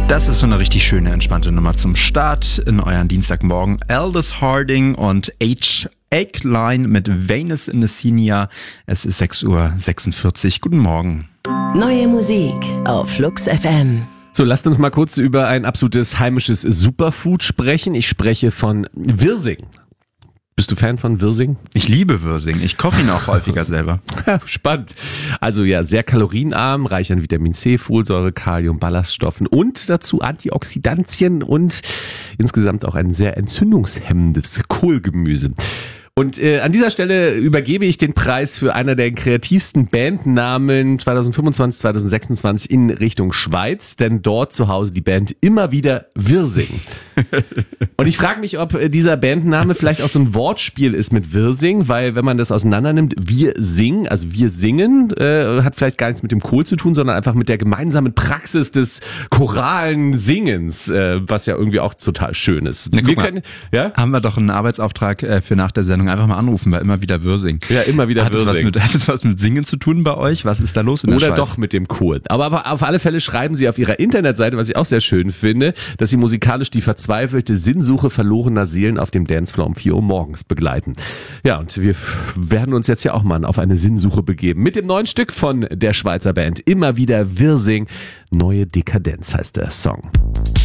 Das ist so eine richtig schöne, entspannte Nummer zum Start in euren Dienstagmorgen. Aldous Harding und H.Line mit Venus in the Senior. Es ist 6:46 Uhr. Guten Morgen. Neue Musik auf Flux FM. So, lasst uns mal kurz über ein absolutes heimisches Superfood sprechen. Ich spreche von Wirsing. Bist du Fan von Wirsing? Ich liebe Wirsing. Ich koche ihn auch häufiger selber. Spannend. Also ja, sehr kalorienarm, reich an Vitamin C, Folsäure, Kalium, Ballaststoffen und dazu Antioxidantien und insgesamt auch ein sehr entzündungshemmendes Kohlgemüse. Und an dieser Stelle übergebe ich den Preis für einer der kreativsten Bandnamen 2025, 2026 in Richtung Schweiz, denn dort zu Hause die Band immer wieder Wirsing. Und ich frage mich, ob dieser Bandname vielleicht auch so ein Wortspiel ist mit Wirsing, weil wenn man das auseinander nimmt, wir singen, also wir singen, hat vielleicht gar nichts mit dem Kohl zu tun, sondern einfach mit der gemeinsamen Praxis des choralen Singens, was ja irgendwie auch total schön ist. Na, haben wir doch einen Arbeitsauftrag für nach der Sendung. Einfach mal anrufen bei immer wieder Wirsing. Ja, immer wieder Wirsing. Hat es was mit Singen zu tun bei euch? Was ist da los in der Schweiz? Oder doch mit dem Kohl. Aber auf alle Fälle schreiben sie auf ihrer Internetseite, was ich auch sehr schön finde, dass sie musikalisch die verzweifelte Sinnsuche verlorener Seelen auf dem Dancefloor um 4 Uhr morgens begleiten. Ja, und wir werden uns jetzt ja auch mal auf eine Sinnsuche begeben. Mit dem neuen Stück von der Schweizer Band. Immer wieder Wirsing. Neue Dekadenz heißt der Song.